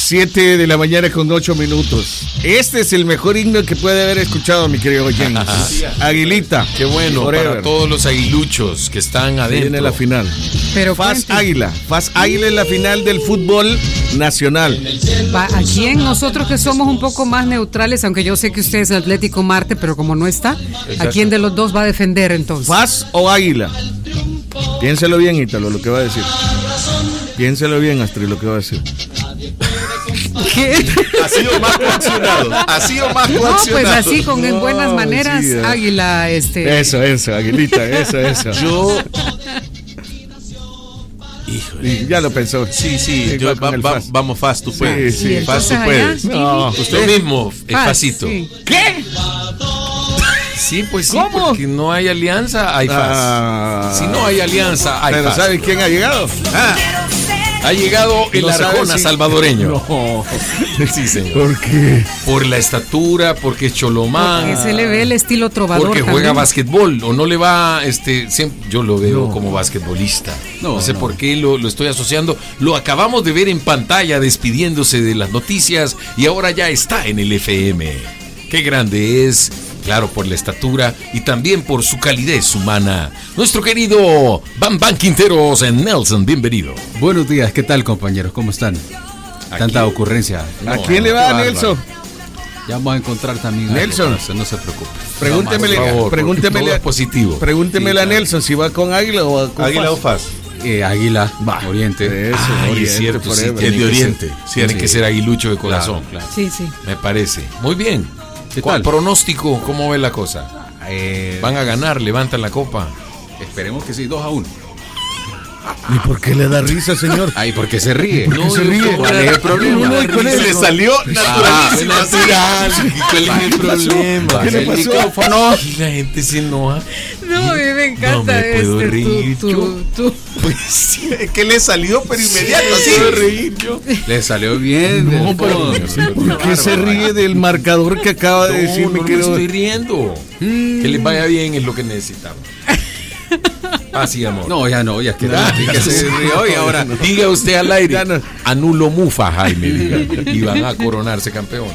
7 de la mañana con 8 minutos. Este es el mejor himno que puede haber escuchado, mi querido James. Aguilita. Qué bueno, Forever. para todos los aguiluchos que están adentro. Viene la final. Pero Faz Águila es la final del fútbol nacional. ¿A quién? Nosotros que somos un poco más neutrales, aunque yo sé que usted es Atlético Marte, pero como no está, ¿a quién de los dos va a defender entonces? ¿Faz o Águila? Piénselo bien, Ítalo, lo que va a decir. Piénselo bien, Astrid, lo que va a decir. ¿Qué? Ha sido más coaccionado. No, pues así, con buenas maneras, sí, Águila, Eso, Aguilita, eso. Yo. Híjole. Y ya lo pensó. Sí. Igual con el Faz. Vamos, Faz, tú puedes. Sí. Faz, tú entonces puedes. allá, No. Usted mismo, es Faz, Facito. sí. ¿Qué? Sí, pues sí, ¿Cómo? porque no hay alianza, hay Faz. Si no hay alianza, hay Pero Faz. ¿sabe quién ha llegado? Ha llegado el No sabe Arjona si- salvadoreño. No. Sí, señor. ¿Por qué? Por la estatura, porque es cholomán. Porque se le ve el estilo trovador. Porque también. juega básquetbol o no le va, siempre, yo lo veo No. como basquetbolista. No, No sé no. por qué lo estoy asociando. Lo acabamos de ver en pantalla despidiéndose de las noticias y ahora ya está en el FM. Qué grande es, claro, por la estatura y también por su calidez humana. Nuestro querido Bam Quinteros en Nelson, bienvenido. Buenos días, ¿qué tal, compañeros? ¿Cómo están? Tanta ocurrencia. ¿A quién le va, qué Nelson? bárbaro. Ya vamos a encontrar también a Nelson. Nelson, no se preocupe. Pregúntemele, Por favor, pregúntemele, todo es positivo. pregúntemele Sí, a claro. Nelson si va con Águila o con Águila o Faz. Faz. Águila, Oriente. Eso, Ay, Oriente, es cierto, sí, forever. tiene El de que Oriente, ser- sí, tiene sí. que ser aguilucho de corazón. Claro. Sí, sí. Me parece. Muy bien. ¿Qué ¿Cuál tal? pronóstico? ¿Cómo ve la cosa? Van a ganar, levantan la copa. Esperemos que sí, 2-1. ¿Y por qué le da risa, señor? Ay, ¿por qué se ríe? No, se ríe? ¿Cuál es el problema? No, ¿cuál es? Le salió naturalísimo. natural. ¿Cuál es el problema? ¿Qué le El pasó? micrófono. Y la gente se enoja. No, a mí me encanta No me puedo reír, tú. Pues sí, es que le salió, pero inmediato, No así. puedo reír yo. Le salió bien. No, del pero fondo. ¿por qué se ríe del marcador que acaba de decir mi No me querido? estoy riendo. Que les vaya bien es lo que necesitamos. Así, amor. No, ya queda. Que se rió y ahora. Diga usted al aire. Ya no. Anulo Mufa, Jaime, diga. Y van a coronarse campeón.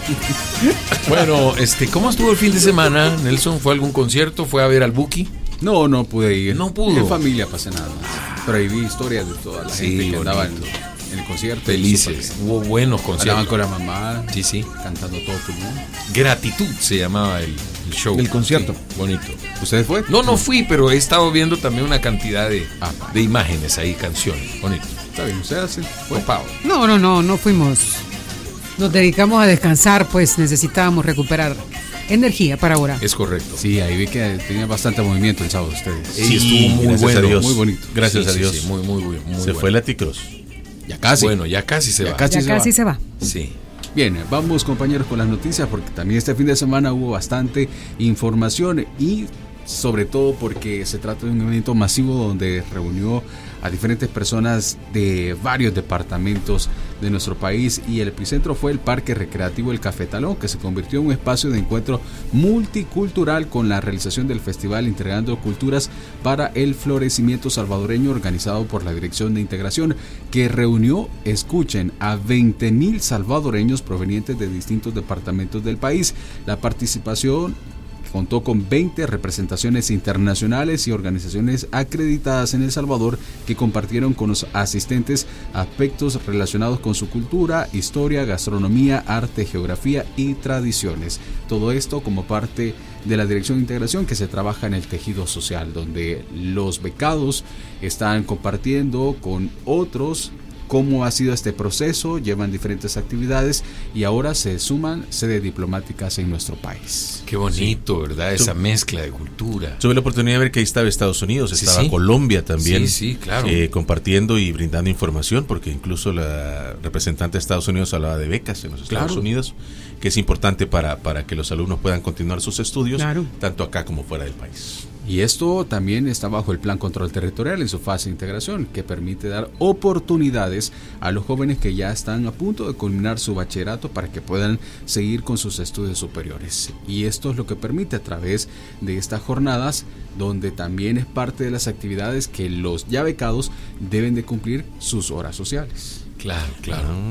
Bueno, ¿cómo estuvo el fin de semana, Nelson? ¿Fue a algún concierto? ¿Fue a ver al Buki? No pude ir. No pudo. En familia pasé nada más. Pero ahí vi historias de toda la Sí, gente que andaba bonito. en el concierto. Felices. Hubo buenos Andaban conciertos. con la mamá. Sí, sí. Cantando todo pulmón. Gratitud se llamaba el show. El concierto. Sí, bonito. ¿Ustedes fue? No fui, pero he estado viendo también una cantidad de imágenes ahí, canciones. Bonito. Está bien, ustedes sí. Fue. Copado. No fuimos. Nos dedicamos a descansar, pues necesitábamos recuperar energía para ahora. Es correcto. Sí, ahí vi que tenía bastante movimiento el sábado ustedes. Sí, estuvo muy gracias bueno. a Dios. Muy bonito. Gracias Sí, a sí, Dios. sí, muy Se bueno. fue la Ticros. Ya casi. Bueno, ya casi se Ya va. casi. Ya se casi va. se va. Sí. Bien, vamos compañeros con las noticias porque también este fin de semana hubo bastante información y sobre todo porque se trata de un evento masivo donde reunió a diferentes personas de varios departamentos de nuestro país y el epicentro fue el Parque Recreativo El Cafetalón, que se convirtió en un espacio de encuentro multicultural con la realización del festival Integrando Culturas para el Florecimiento Salvadoreño organizado por la Dirección de Integración, que reunió, escuchen, a 20,000 salvadoreños provenientes de distintos departamentos del país. La participación contó con 20 representaciones internacionales y organizaciones acreditadas en El Salvador que compartieron con los asistentes aspectos relacionados con su cultura, historia, gastronomía, arte, geografía y tradiciones. Todo esto como parte de la Dirección de Integración que se trabaja en el tejido social, donde los becados están compartiendo con otros cómo ha sido este proceso, llevan diferentes actividades y ahora se suman sedes diplomáticas en nuestro país. Qué bonito, ¿verdad? Esa mezcla de cultura. Tuve la oportunidad de ver que ahí estaba Estados Unidos, Sí, estaba sí. Colombia también. Sí, claro. Compartiendo y brindando información, porque incluso la representante de Estados Unidos hablaba de becas en los Estados Claro. Unidos, que es importante para que los alumnos puedan continuar sus estudios, Claro. tanto acá como fuera del país. Y esto también está bajo el Plan Control Territorial en su fase de integración, que permite dar oportunidades a los jóvenes que ya están a punto de culminar su bachillerato para que puedan seguir con sus estudios superiores. Y esto es lo que permite a través de estas jornadas, donde también es parte de las actividades que los ya becados deben de cumplir sus horas sociales. Claro. Ah, ¿Qué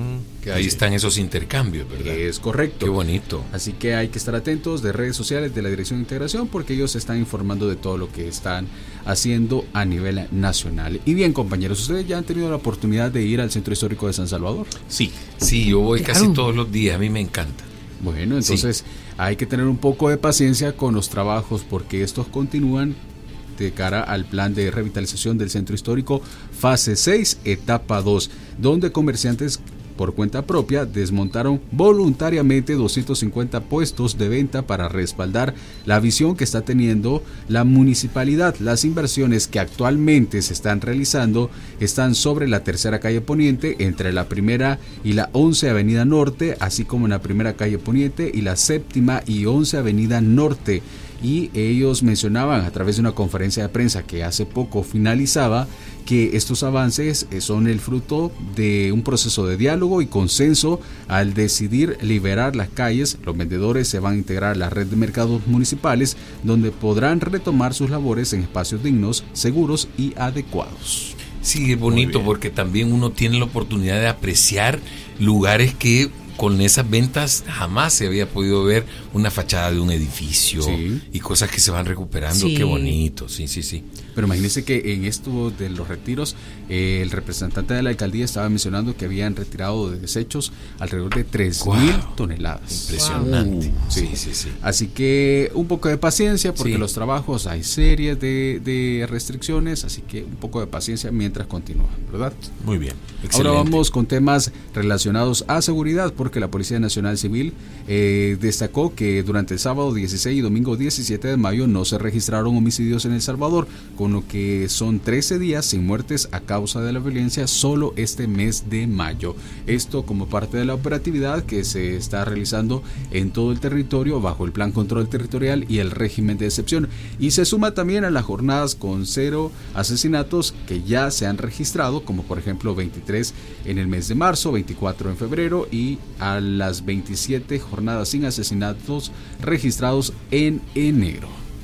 Que ahí están esos intercambios, ¿verdad? Es correcto. Qué bonito. Así que hay que estar atentos de redes sociales de la Dirección de Integración porque ellos están informando de todo lo que están haciendo a nivel nacional. Y bien, compañeros, ¿ustedes ya han tenido la oportunidad de ir al Centro Histórico de San Salvador? Sí, yo voy casi todos los días, a mí me encanta. Bueno, entonces hay que tener un poco de paciencia con los trabajos porque estos continúan de cara al plan de revitalización del Centro Histórico fase 6, etapa 2, donde comerciantes por cuenta propia desmontaron voluntariamente 250 puestos de venta para respaldar la visión que está teniendo la municipalidad. Las inversiones que actualmente se están realizando están sobre la tercera calle Poniente, entre la primera y la 11 Avenida Norte, así como en la primera calle Poniente y la séptima y 11 Avenida Norte. Y ellos mencionaban a través de una conferencia de prensa que hace poco finalizaba que estos avances son el fruto de un proceso de diálogo y consenso. Al decidir liberar las calles, los vendedores se van a integrar a la red de mercados municipales donde podrán retomar sus labores en espacios dignos, seguros y adecuados. Sí, es bonito porque también uno tiene la oportunidad de apreciar lugares que con esas ventas jamás se había podido ver una fachada de un edificio y cosas que se van recuperando. Qué bonito, sí. Pero imagínense que en esto de los retiros, el representante de la alcaldía estaba mencionando que habían retirado de desechos alrededor de 3,000 toneladas. Impresionante. Sí. Así que un poco de paciencia porque los trabajos hay series de restricciones, así que un poco de paciencia mientras continúa, ¿verdad? Muy bien. Excelente. Ahora vamos con temas relacionados a seguridad porque la Policía Nacional Civil destacó que durante el sábado 16 y domingo 17 de mayo no se registraron homicidios en El Salvador, con lo que son 13 días sin muertes a causa de la violencia solo este mes de mayo. Esto como parte de la operatividad que se está realizando en todo el territorio bajo el Plan Control Territorial y el régimen de excepción. Y se suma también a las jornadas con 0 asesinatos que ya se han registrado, como por ejemplo 23 en el mes de marzo, 24 en febrero y a las 27 jornadas sin asesinatos registrados en enero.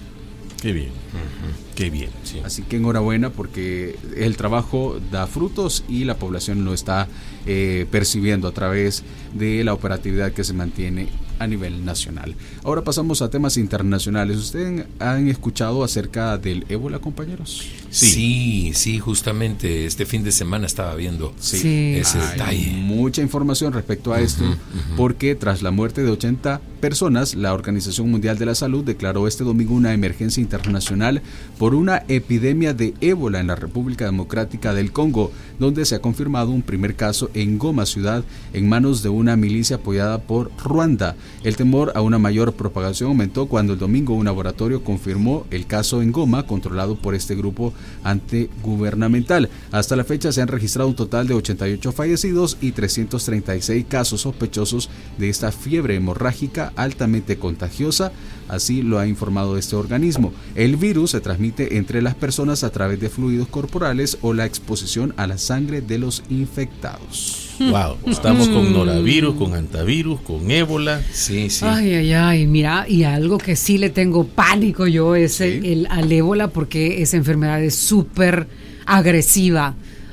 Qué bien. Qué bien. Sí. Así que enhorabuena porque el trabajo da frutos y la población lo está percibiendo a través de la operatividad que se mantiene a nivel nacional. Ahora pasamos a temas internacionales. ¿Ustedes han escuchado acerca del ébola, compañeros? Sí, justamente este fin de semana estaba viendo ese detalle. Mucha información respecto a esto, porque tras la muerte de 80 personas, la Organización Mundial de la Salud declaró este domingo una emergencia internacional por una epidemia de ébola en la República Democrática del Congo, donde se ha confirmado un primer caso en Goma, ciudad en manos de una milicia apoyada por Ruanda. El temor a una mayor propagación aumentó cuando el domingo un laboratorio confirmó el caso en Goma, controlado por este grupo antigubernamental. Hasta la fecha se han registrado un total de 88 fallecidos y 336 casos sospechosos de esta fiebre hemorrágica altamente contagiosa, así lo ha informado este organismo. El virus se transmite entre las personas a través de fluidos corporales o la exposición a la sangre de los infectados. Wow, estamos con norovirus, con antivirus, con ébola. Sí. Ay, mira, y algo que sí le tengo pánico yo es al ébola, porque esa enfermedad es súper agresiva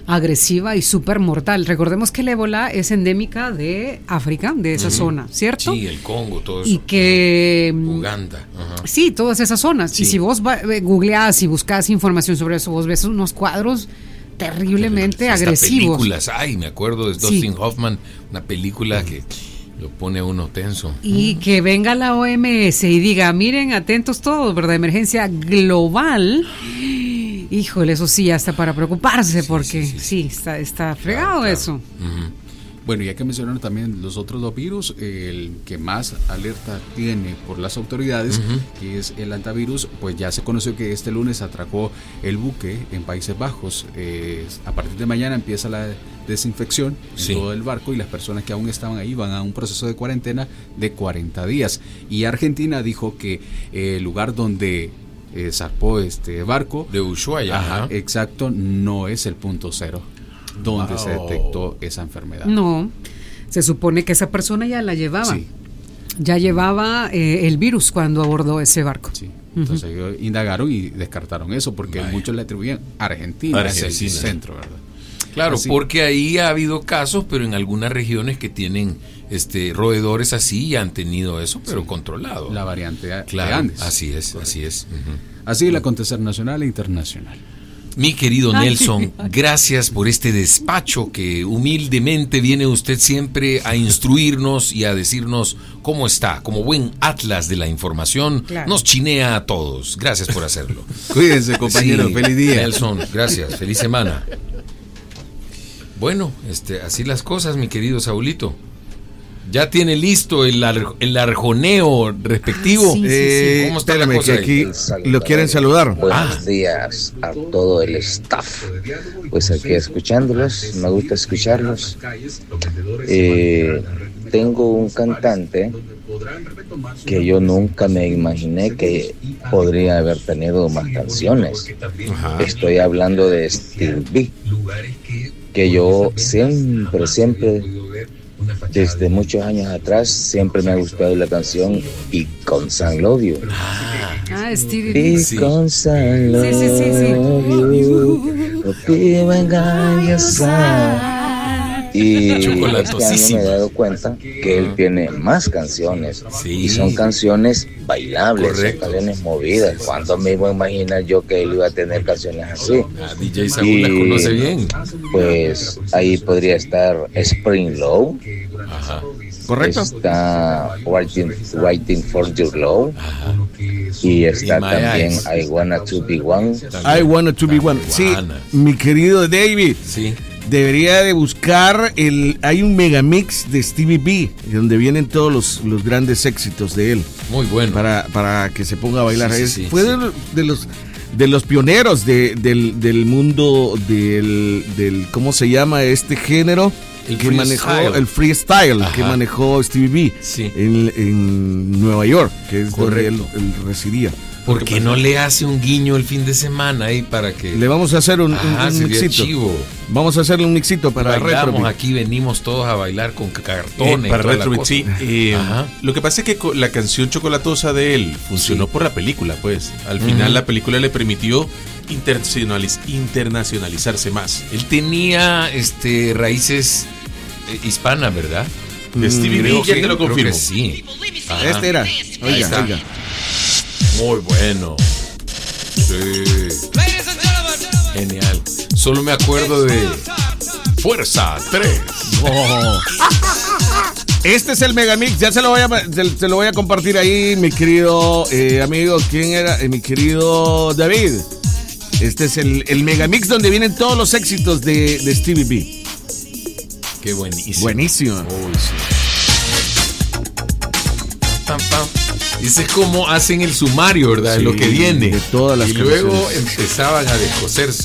y súper mortal. Recordemos que el ébola es endémica de África, de esa zona, ¿cierto? Sí, el Congo, todo eso. Y que Uganda. Sí, todas esas zonas. Sí. Y si vos googleás y buscas información sobre eso, vos ves unos cuadros terriblemente agresivos. Películas, me acuerdo de Dustin Hoffman, una película que lo pone a uno tenso. Y que venga la OMS y diga, miren, atentos todos, ¿verdad? Emergencia global. Híjole, eso sí, hasta para preocuparse, porque está fregado, claro. Eso. Bueno, ya que mencionaron también los otros dos virus, el que más alerta tiene por las autoridades, que es el antivirus, pues ya se conoció que este lunes atracó el buque en Países Bajos. A partir de mañana empieza la desinfección en todo el barco y las personas que aún estaban ahí van a un proceso de cuarentena de 40 días. Y Argentina dijo que el lugar donde zarpó este barco de Ushuaia, exacto, no es el punto cero donde se detectó esa enfermedad. No, se supone que esa persona ya la llevaba. Sí. Ya llevaba el virus cuando abordó ese barco. Sí. Entonces ellos indagaron y descartaron eso porque muchos le atribuían a Argentina, es el centro, ¿verdad? Claro, Así. porque ahí ha habido casos, pero en algunas regiones que tienen roedores así ya han tenido eso, pero controlado. La variante de Claro, Andes. así es, así es. Ujú. Así el acontecer nacional e internacional. Mi querido Nelson, gracias por este despacho que humildemente viene usted siempre a instruirnos y a decirnos cómo está, como buen atlas de la información, Claro. nos chinea a todos. Gracias por hacerlo. Cuídense, compañeros. Sí, Feliz día. Nelson, gracias. Feliz semana. Bueno, así las cosas, mi querido Saulito. ¿Ya tiene listo el arjoneo respectivo? Sí, sí, sí. ¿Cómo está la Espérame, cosa que aquí ahí? lo quieren saludar. Buenos días a todo el staff. Pues aquí escuchándolos, me gusta escucharlos. Tengo un cantante que yo nunca me imaginé que podría haber tenido más canciones. Estoy hablando de Stevie B, que yo siempre, desde muchos años atrás, siempre me ha gustado la canción Because I Love You. Stevie B. Sí. Because I love you, y este año Chocolatosísimo. me he dado cuenta que él tiene más canciones. Sí. Y son canciones bailables, Correcto. son canciones movidas. ¿Cuándo me iba a imaginar yo que él iba a tener canciones así? DJ Saúl las conoce bien. Pues ahí podría estar Spring Low. Ajá. ¿Correcto? Está Waiting for Your Love. Y está In My también Eyes. I Wanna To Be One. I wanna to be one. Sí, Guana. mi querido David, Sí. debería de buscar hay un megamix de Stevie B, donde vienen todos los grandes éxitos de él, Muy bueno. para que se ponga a bailar. Sí, sí, sí, Fue sí. de los pioneros del mundo del ¿cómo se llama este género? El que manejó freestyle. el freestyle, Ajá. que manejó Stevie B Sí. en Nueva York, que es donde él Correcto. residía. ¿Por qué no le hace un guiño el fin de semana ahí para que... Le vamos a hacer un sería mixito. chivo. Vamos a hacerle un mixito para Bailamos Retrobit. aquí, venimos todos a bailar con cartones. Para y toda la Retrobit, cosa. sí. Ajá. Lo que pasa es que la canción chocolatosa de él funcionó por la película, pues. Al final la película le permitió internacionalizarse más. Él tenía raíces hispanas, ¿verdad? Stevie B, Creo ya que- te lo creo confirmo. que sí. Ajá. Este era. Ahí Oiga, está. oiga. Muy bueno. Sí. Genial. Solo me acuerdo de Fuerza 3. Este es el Megamix, ya se lo voy a compartir ahí, mi querido amigo. ¿Quién era? Mi querido David. Este es el Megamix donde vienen todos los éxitos de Stevie B. Qué buenísimo. Buenísimo. Uy, sí. Pam, pam. Y ese es como hacen el sumario, ¿verdad? Sí, Lo que viene. de todas las y luego canciones. empezaban a descoserse.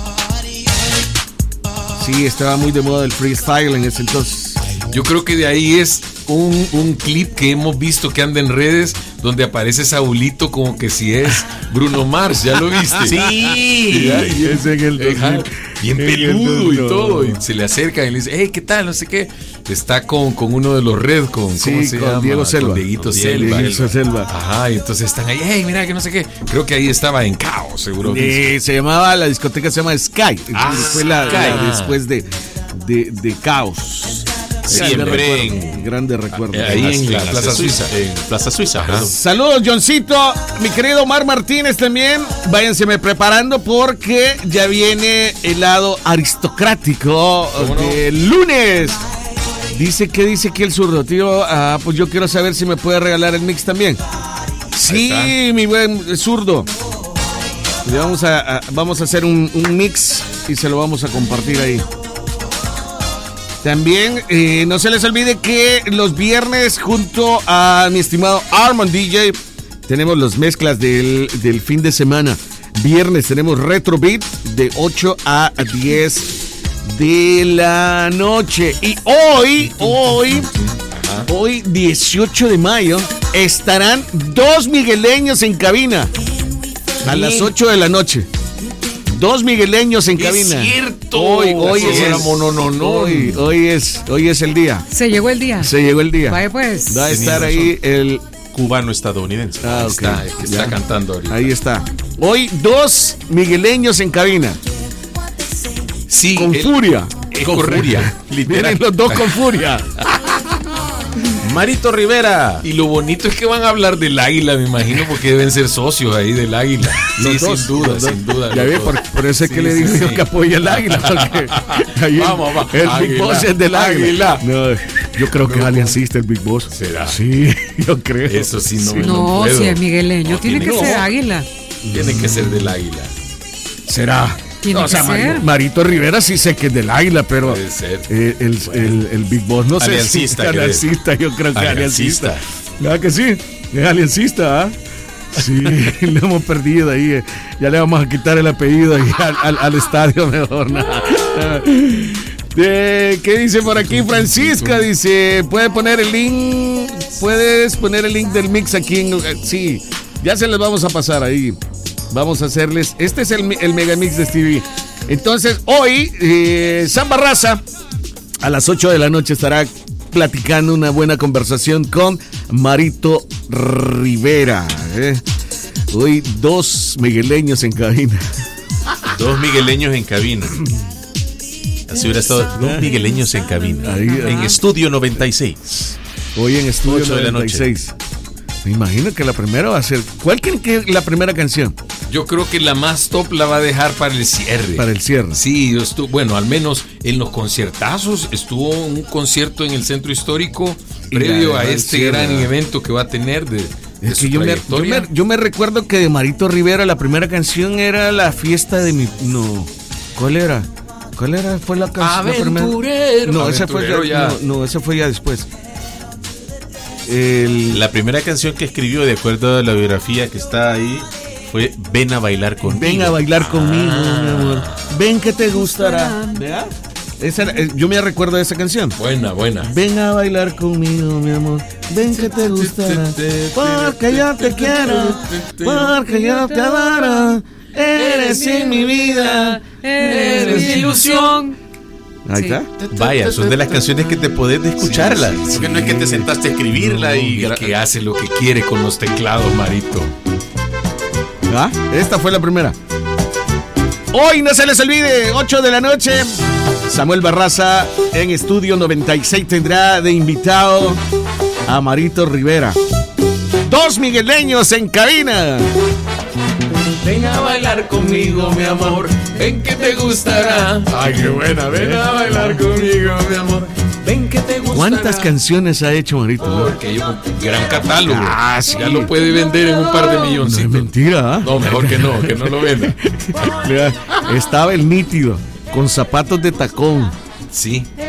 Sí, estaba muy de moda el freestyle en ese entonces. Yo creo que de ahí es un clip que hemos visto que anda en redes donde aparece Saulito como que si es Bruno Mars, ¿ya lo viste? Sí. Ya, y es en el Ajá, 2000. bien En el peludo y 2000. todo, y se le acercan y le dicen, hey, ¿qué tal? No sé qué. Está con uno de los Red, ¿cómo se con llama? Diego Selva. Con Dieguito Con Selva. Dieguito Selva. Ajá, y entonces están ahí, hey, mira que no sé qué. Creo que ahí estaba en caos, seguro. Se llamaba, la discoteca se llama Sky. Ah, Fue la Sky. después de Caos. Siempre Grande recuerdo. ahí en la Plaza Suiza. En Plaza Suiza, Ajá. perdón. Saludos, Johncito. Mi querido Omar Martínez también. Váyanseme preparando porque ya viene el lado aristocrático del lunes. Dice que el zurdo, tío. Pues yo quiero saber si me puede regalar el mix también. Sí, mi buen zurdo. Vamos a hacer un mix y se lo vamos a compartir ahí. También no se les olvide que los viernes junto a mi estimado Armand DJ tenemos las mezclas del fin de semana. Viernes tenemos Retro Beat de 8 a 10 de la noche. Y hoy 18 de mayo estarán dos migueleños en cabina a las 8 de la noche. Dos migueleños en cabina. Es cierto. Hoy Sí, es era monononón. hoy es el día. Se llegó el día. Se llegó el día. Vaya pues. Va a estar ahí el Cubano-estadounidense. Ah, Ahí ok. está, el que está Ya. cantando ahorita. Ahí está. Hoy dos migueleños en cabina. Sí, con furia. Con furia. Vienen los dos con furia. Marito Rivera. Y lo bonito es que van a hablar del Águila, me imagino, porque deben ser socios ahí del Águila. Los dos, sin duda. Ya ve, por eso es que le digo yo que apoya el Águila. Porque ahí Vamos. el Águila, Big Boss es del Águila. No, yo creo que es aliancista el Big Boss. ¿Será? Sí, yo creo. Eso sí no me lo No, puedo. si es migueleño, tiene que ser Águila. Tiene que ser del Águila. ¿Será? Tiene que ser. Marito Rivera sí sé que es del Águila, pero Puede ser. el Big Boss no sé Aliancista, si es aliancista, yo creo que Aliancista. aliancista. ¿Verdad que sí? Es aliancista, ¿ah? Sí, lo hemos perdido ahí. Ya le vamos a quitar el apellido ahí al estadio mejor. Nada. ¿Qué dice por aquí Francisca? Dice, ¿puedes poner el link del mix aquí en... Sí, ya se les vamos a pasar ahí. Vamos a hacerles... Este es el megamix de Stevie. Entonces, hoy, Sam Barraza, a las 8 de la noche estará platicando una buena conversación con Marito Rivera. Hoy 2 migueleños en cabina. 2 migueleños en cabina. Así hubiera estado 2 migueleños en cabina. Ahí, en Estudio 96. Hoy en Estudio 8 de la 96. Me imagino que la primera va a ser... ¿Cuál creen que es la primera canción? Yo creo que la más top la va a dejar para el cierre. Para el cierre. Sí, bueno, al menos en los conciertazos estuvo un concierto en el Centro Histórico previo a este gran evento que va a tener de Es su que yo me recuerdo que de Marito Rivera la primera canción era La fiesta de mi... No, ¿cuál era? Fue la canción? Aventurero. No, esa fue ya. No, esa fue ya después. La primera canción que escribió, de acuerdo a la biografía que está ahí, fue Ven a bailar conmigo. Ven a bailar conmigo, mi amor. Ven que te gustará. ¿Verdad? Yo me recuerdo de esa canción. Buena. Ven a bailar conmigo, mi amor. Ven que te gustará. Porque yo te quiero. Porque yo te adoro. Eres en mi vida. Eres mi ilusión. Ahí está. Vaya, son de las canciones que te podés de escucharlas. Porque no es que te sentaste a escribirla y que hace lo que quiere con los teclados, Marito. ¿Ah? Esta fue la primera. Hoy no se les olvide, 8 de la noche, Samuel Barraza en Estudio 96 tendrá de invitado a Marito Rivera. 2 migueleños en cabina. Ven a bailar conmigo, mi amor. Ven que te gustará. Ay, qué buena. Ven a bailar conmigo, mi amor. Ven que te gustará. ¿Cuántas canciones ha hecho Marito? Porque hay un gran catálogo. Sí. Ya lo puede vender en un par de milloncitos. No es mentira, ¿ah? No, mejor que no lo venda. Estaba el nítido, con zapatos de tacón. Sí.